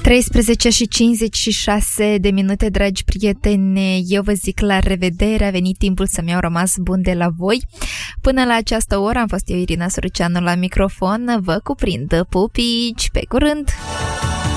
13 și 56 de minute, dragi prieteni, eu vă zic la revedere, a venit timpul să-mi au rămas bun de la voi. Până la această oră am fost eu, Irina Sărăceanu, la microfon, vă cuprind, pupici, pe curând!